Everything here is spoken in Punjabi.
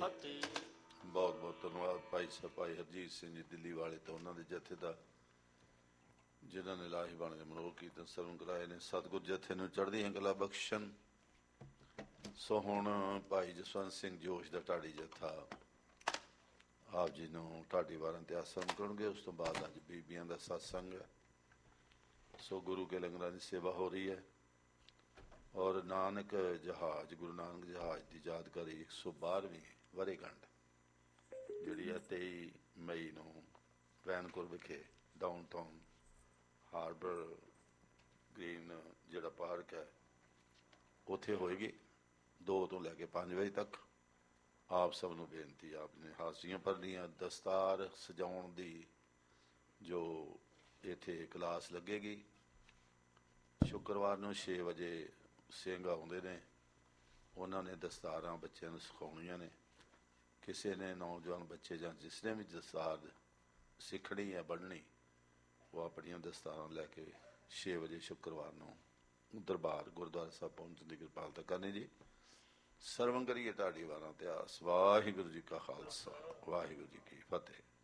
ਫਤਿਹ। ਬਹੁਤ ਬਹੁਤ ਧੰਨਵਾਦ ਭਾਈ ਸਾਹਿਬ, ਭਾਈ ਹਰਜੀਤ ਸਿੰਘ ਜੀ ਦਿੱਲੀ ਵਾਲੇ ਤੋਂ, ਉਹਨਾਂ ਦੇ ਜਥੇ ਦਾ ਜਿਨ੍ਹਾਂ ਨੇ ਲਾਹੀ ਬਾਣੇ ਦੇ ਮਨੋਰਥ ਕੀਰਤਨ ਸਰਵਣ ਕਰਾਏ ਨੇ। ਸਤਿਗੁਰ ਜਥੇ ਨੂੰ ਚੜ੍ਹਦੀਆਂ ਕਲਾ ਬਖਸ਼ਣ। ਸੋ ਹੁਣ ਭਾਈ ਜਸਵੰਤ ਸਿੰਘ ਜੋਸ਼ ਦਾ ਢਾਡੀ ਜਥਾ ਆਪ ਜੀ ਨੂੰ ਢਾਡੀ ਵਾਰਾਂ ਤੇ ਆਸਣ ਕਰਨਗੇ। ਉਸ ਤੋਂ ਬਾਅਦ ਅੱਜ ਬੀਬੀਆਂ ਦਾ ਸਤਸੰਗ ਹੈ। ਸੋ ਗੁਰੂ ਕੇ ਲੰਗਰਾਂ ਦੀ ਸੇਵਾ ਹੋ ਰਹੀ ਹੈ ਔਰ ਨਾਨਕ ਜਹਾਜ਼, ਗੁਰੂ ਨਾਨਕ ਜਹਾਜ਼ ਦੀ ਯਾਦਗਾਰੀ 112ਵੀਂ ਵਰ੍ਹੇਗੰਢ ਜਿਹੜੀ ਹੈ 23 ਮਈ ਨੂੰ ਵੈਨਕੂਵਰ ਵਿਖੇ ਡਾਊਨਟਾਊਨ ਹਾਰਬਰ ਗ੍ਰੀਨ ਜਿਹੜਾ ਪਾਰਕ ਹੈ ਉੱਥੇ ਹੋਏਗੀ 2 ਤੋਂ ਲੈ ਕੇ 5 ਵਜੇ ਤੱਕ। ਆਪ ਸਭ ਨੂੰ ਬੇਨਤੀ, ਆਪ ਨੇ ਹਾਜ਼ਰੀਆਂ ਭਰਨੀਆਂ। ਦਸਤਾਰ ਸਜਾਉਣ ਦੀ ਜੋ ਇੱਥੇ ਕਲਾਸ ਲੱਗੇਗੀ ਸ਼ੁੱਕਰਵਾਰ ਨੂੰ 6 ਵਜੇ ਸਿੰਘ ਆਉਂਦੇ ਨੇ, ਉਹਨਾਂ ਨੇ ਦਸਤਾਰਾਂ ਬੱਚਿਆਂ ਨੂੰ ਸਿਖਾਉਣੀਆਂ ਨੇ। ਕਿਸੇ ਨੇ ਨੌਜਵਾਨ ਬੱਚੇ ਜਾਂ ਜਿਸ ਨੇ ਵੀ ਦਸਤਾਰ ਸਿੱਖਣੀ ਹੈ ਬੰਨ੍ਹਣੀ, ਉਹ ਆਪਣੀਆਂ ਦਸਤਾਰਾਂ ਲੈ ਕੇ 6 ਵਜੇ ਸ਼ੁੱਕਰਵਾਰ ਨੂੰ ਦਰਬਾਰ ਗੁਰਦੁਆਰਾ ਸਾਹਿਬ ਪਹੁੰਚਣ ਦੀ ਕਿਰਪਾਲਤਾ ਕਰਨੀ ਜੀ। ਸਰਵਣ ਕਰੀਏ ਢਾਡੀ ਵਾਰਾਂ ਇਤਿਹਾਸ। ਵਾਹਿਗੁਰੂ ਜੀ ਕਾ ਖਾਲਸਾ, ਵਾਹਿਗੁਰੂ ਜੀ ਕੀ ਫਤਿਹ।